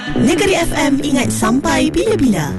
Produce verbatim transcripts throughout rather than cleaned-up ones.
Negeri F M, ingat sampai bila-bila.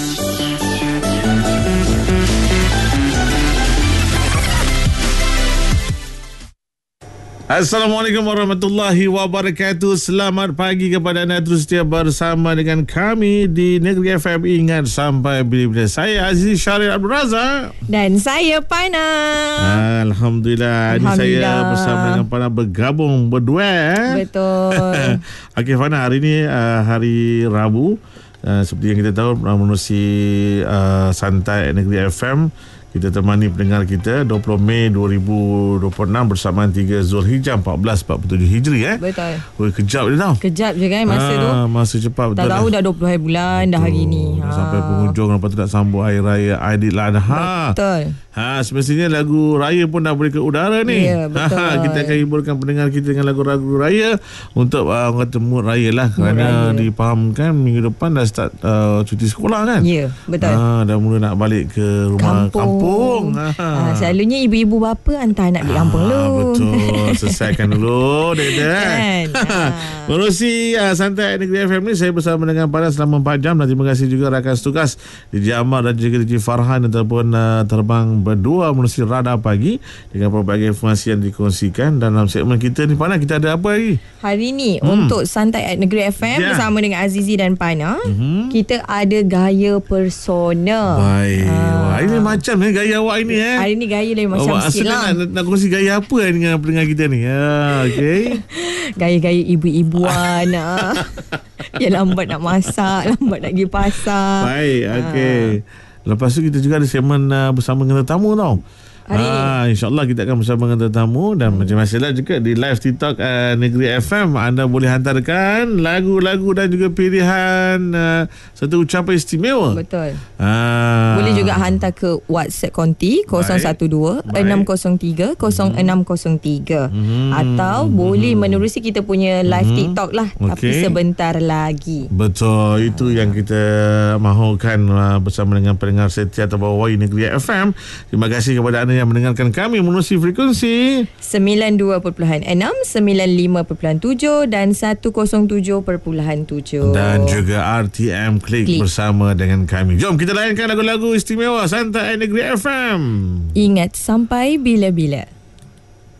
Assalamualaikum warahmatullahi wabarakatuh. Selamat pagi kepada anda, terus setia bersama dengan kami di Negeri F M, ingat sampai bila-bila. Saya Aziz Syaril Abdul Razak dan saya Pana. Alhamdulillah, Alhamdulillah. Ini saya bersama dengan Pana bergabung berdua. Betul. Okey Pana, hari ini uh, hari Rabu, uh, seperti yang kita tahu menerusi uh, santai Negeri F M. Kita temani pendengar kita dua puluh Mei dua ribu dua puluh enam bersamaan tiga Zulhijjah empat belas empat puluh tujuh Hijri eh. Betul. Oi, kejap dia tau. Kejap je kan masa ha, tu. Masa cepat betul. Tak tahu dah dua puluh hari bulan betul. Dah hari ni. Ha. Sampai penghujung, lepas tu nak sambut hari raya Aidiladha. Betul. Ha, semestinya lagu raya pun dah boleh ke udara ni. Ya, betul. Ha, kita akan hiburkan pendengar kita dengan lagu-lagu raya untuk uh, orang kata mood raya lah, kerana raya. Dipahamkan minggu depan dah start uh, cuti sekolah kan. Ya, betul. Ha, dah mula nak balik ke rumah kampung, kampung. Ha. Ha, selalunya ibu-ibu bapa hantar anak balik kampung dulu. Betul. Selesaikan dulu dia kan. Menerusi uh, santai Negeri F M ni, saya bersama dengan Pana selama empat jam, dan terima kasih juga rakan setugas D J Amar dan juga D J Farhan ataupun uh, terbang berdua menerusi Radar Pagi dengan pelbagai informasi yang dikongsikan. Dan dalam segmen kita ni Pana, kita ada apa lagi hari ni? hmm. Untuk santai at Negeri F M, yeah, bersama dengan Azizi dan Pana, hmm. kita ada gaya persona. Baik. uh. Wah, ini macam ni gaya awak ini eh. Hari ni gaya lain macam awak sikit lah. Nak, nak kongsi gaya apa dengan pendengar kita ni? Ya, okay. Gaya-gaya ibu-ibuan. Yang lambat nak masak, lambat nak pergi pasar. Baik, okey. Lepas tu kita juga ada segmen uh, bersama dengan tetamu tau. Ha, InsyaAllah kita akan bersama dengan tetamu. Dan hmm. macam biasalah juga di live TikTok uh, Negeri F M, anda boleh hantarkan lagu-lagu dan juga pilihan uh, satu ucapan istimewa. Betul. ha. Boleh juga hantar ke WhatsApp konti kosong satu dua enam kosong tiga kosong enam kosong tiga, hmm. atau boleh menerusi kita punya live hmm. TikTok lah, okay, tapi sebentar lagi. Betul. Itu ha. yang kita mahukan uh, bersama dengan pendengar setia atau bawai Negeri F M. Terima kasih kepada anda yang mendengarkan kami menerusi frekuensi sembilan puluh dua perpuluhan enam, sembilan puluh lima perpuluhan tujuh dan seratus tujuh perpuluhan tujuh, dan juga R T M Klik, Klik bersama dengan kami. Jom kita layankan lagu-lagu istimewa santai Negeri F M. Ingat sampai bila-bila.